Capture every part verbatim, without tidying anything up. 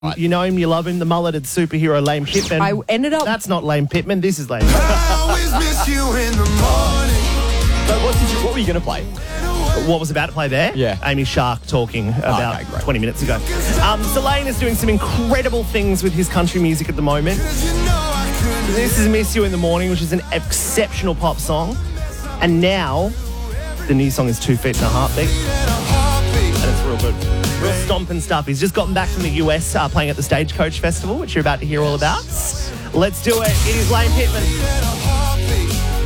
You know him, you love him, the mulleted superhero Lane Pittman. I ended up... That's not Lane Pittman, this is Lane. I always miss you in the morning. So what, did you, what were you going to play? What was about to play there? Yeah. Amy Shark talking about okay, great. twenty minutes ago. Um, so Lane is doing some incredible things with his country music at the moment. You know I couldn't This is Miss You in the Morning, which is an exceptional pop song. And now, the new song is Two Feet and a Heartbeat. get a heartbeat. And it's real good. Real stomping stuff. He's just gotten back from the U S uh, playing at the Stagecoach Festival, which you're about to hear all about. Let's do it. It is Lane Pittman. Get a heartbeat.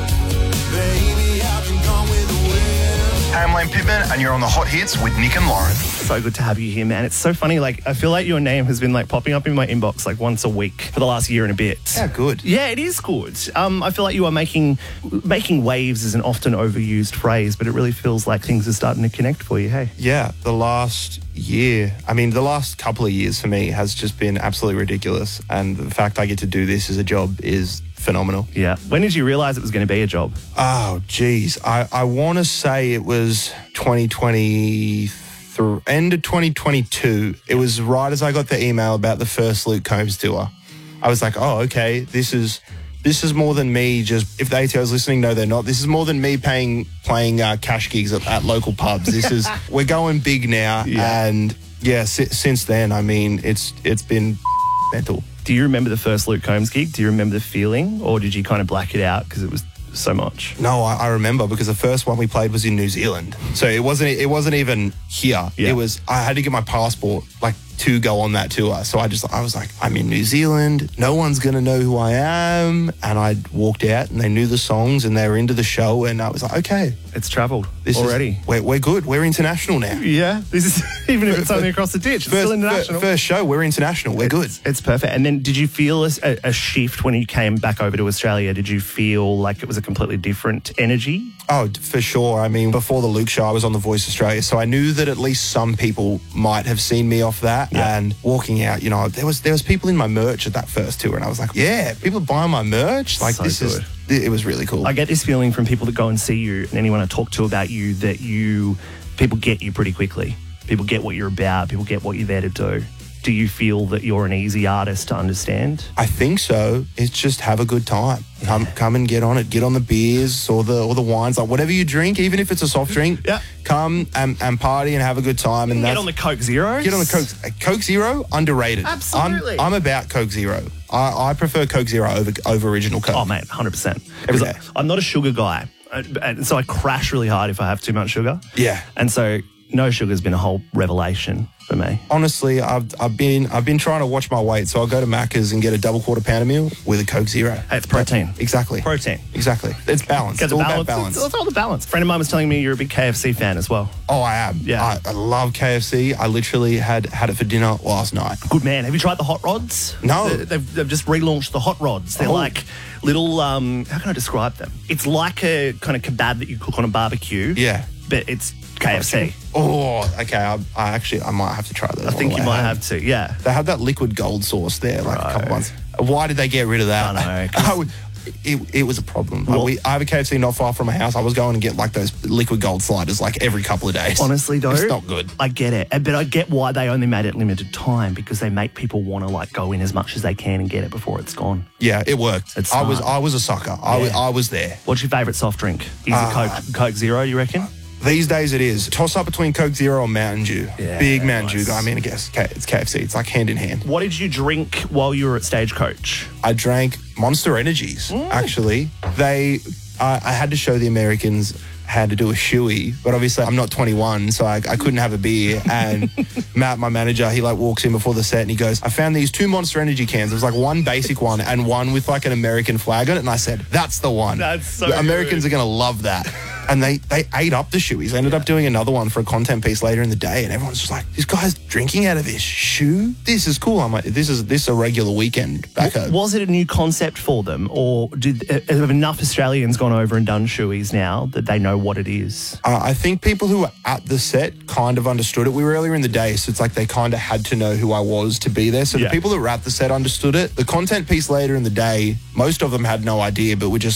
Baby, I've been gone with the wind. Hey, I'm Lane Pittman, and you're on the Hot Hits with Nick and Lauren. So good to have you here, man. It's so funny. Like, I feel like your name has been like popping up in my inbox like once a week for the last year and a bit. Yeah, good. Yeah, it is good. Um, I feel like you are making making waves is an often overused phrase, but it really feels like things are starting to connect for you. Hey, Yeah, the last year, I mean, the last couple of years for me has just been absolutely ridiculous. And the fact I get to do this as a job is phenomenal. yeah. When did you realize it was going to be a job? Oh, geez. I, I want to say it was twenty twenty, through end of twenty twenty-two. It was right as I got the email about the first Luke Combs tour. I was like, oh, okay, this is... This is more than me just, if the A T O's listening, no, they're not. This is more than me paying, playing uh, cash gigs at, at local pubs. This is, we're going big now. Yeah. And yeah, si- since then, I mean, it's it's been mental. Do you remember the first Luke Combs gig? Do you remember the feeling, or did you kind of black it out because it was so much? No, I, I remember because the first one we played was in New Zealand. So it wasn't, it wasn't even here. Yeah. It was, I had to get my passport, like, to go on that tour. So I just, I was like, I'm in New Zealand. No one's going to know who I am. And I walked out and they knew the songs and they were into the show. And I was like, okay, It's travelled this already. is, we're, we're good. We're international now. Yeah, this is even if it's only across the ditch. It's First, still international. fir- first show, we're international. We're good. It's, it's perfect. And then did you feel a, a shift when you came back over to Australia? Did you feel like it was a completely different energy? Oh, for sure. I mean, before the Luke show, I was on The Voice Australia, so I knew that at least some people might have seen me off that. Yeah. And walking out, you know, there was there was people in my merch at that first tour, and I was like, yeah, people buying my merch. Like, So this good. is, it was really cool. I get this feeling from people that go and see you and anyone I talk to about you that you, people get you pretty quickly. People get what you're about. People get what you're there to do. Do you feel that you're an easy artist to understand? I think so. It's just have a good time. Come come and get on it. Get on the beers or the or the wines, like whatever you drink, even if it's a soft drink. Yeah. Come and, and party and have a good time. And Get that's, on the Coke Zero. Get on the Coke. Coke Zero, underrated. Absolutely. I'm, I'm about Coke Zero. I, I prefer Coke Zero over over original Coke. Oh, mate, one hundred percent. Every Because day. I'm not a sugar guy. Uh, And so I crash really hard if I have too much sugar. Yeah. And so no sugar's been a whole revelation for me. Honestly, I've I've been I've been trying to watch my weight, so I'll go to Macca's and get a double quarter pounder meal with a Coke Zero. Hey, it's protein. Exactly. Protein. Exactly. It's balance. Get It's the all balance. about balance. It's, it's all the balance. A friend of mine was telling me you're a big K F C fan as well. Oh, I am. Yeah. I, I love K F C. I literally had had it for dinner last night. Good man. Have you tried the hot rods? No. They- They've, they've just relaunched the hot rods. They're Oh. like little, um, how can I describe them? It's like a kind of kebab that you cook on a barbecue. Yeah. But it's K F C. Oh, okay. I, I actually I might have to try those. I think you might have to, yeah. They had that liquid gold sauce there like a couple Right. months. Why did they get rid of that? I know, 'cause- I would- it, it was a problem. Well- we, I have a K F C not far from my house. I was going to get like those liquid gold sliders like every couple of days. Honestly, though, It's not good. I get it, but I get why they only made it limited time because they make people want to like go in as much as they can and get it before it's gone. Yeah, it worked. It's I was smart. I was a sucker. I, was, Yeah. I was there. What's your favourite soft drink? Is Uh, it Coke, Coke Zero, you reckon? These days it is. Toss up between Coke Zero and Mountain Dew. Yeah, Big Mountain nice. Dew guy. I mean, I guess K- it's K F C. It's like hand in hand. What did you drink while you were at Stagecoach? I drank Monster Energies, Mm. actually. They, I I had to show the Americans how to do a shoey, but obviously I'm not twenty-one, so I, I couldn't have a beer. And Matt, my manager, he like walks in before the set and he goes, I found these two Monster Energy cans. It was like one basic one and one with like an American flag on it. And I said, that's the one. That's so The Americans good. are going to love that. And they, they ate up the shoeies. They ended up doing another one for a content piece later in the day. And everyone's just like, this guy's drinking out of his shoe? This is cool. I'm like, this is this is a regular weekend back home. Was it a new concept for them, or did uh, have enough Australians gone over and done shoeies now that they know what it is? Uh, I think people who were at the set kind of understood it. We were earlier in the day, so it's like they kind of had to know who I was to be there. So Yeah. the people that were at the set understood it. The content piece later in the day, most of them had no idea, but were just like,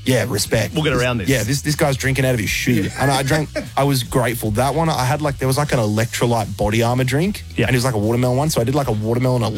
yeah, respect. We'll get around this. Yeah, this this guy's drinking out of his shoe. And I drank, I was grateful. That one, I had like, there was like an electrolyte body armor drink. Yeah. And it was like a watermelon one. So I did like a watermelon